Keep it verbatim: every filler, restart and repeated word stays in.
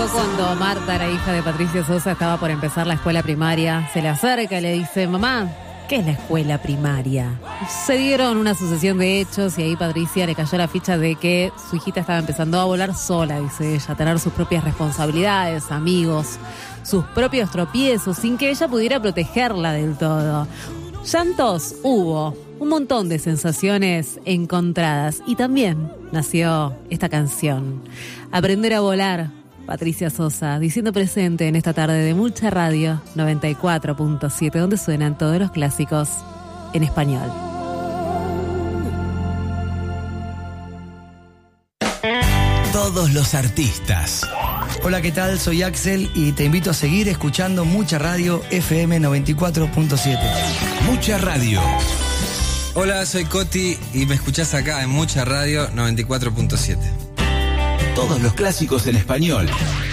cuando Marta, la hija de Patricia Sosa, estaba por empezar la escuela primaria. Se le acerca y le dice: mamá, ¿qué es la escuela primaria? Se dieron una sucesión de hechos y ahí Patricia le cayó la ficha de que su hijita estaba empezando a volar sola, dice ella, a tener sus propias responsabilidades, amigos, sus propios tropiezos, sin que ella pudiera protegerla del todo. Llantos hubo, un montón de sensaciones encontradas, y también nació esta canción, Aprender a volar, Patricia Sosa, diciendo presente en esta tarde de Mucha Radio noventa y cuatro punto siete, donde suenan todos los clásicos en español. Todos los artistas. Hola, ¿qué tal? Soy Axel y te invito a seguir escuchando Mucha Radio F M noventa y cuatro punto siete. Mucha Radio. Hola, soy Coti y me escuchás acá en Mucha Radio noventa y cuatro punto siete. Todos los clásicos en español.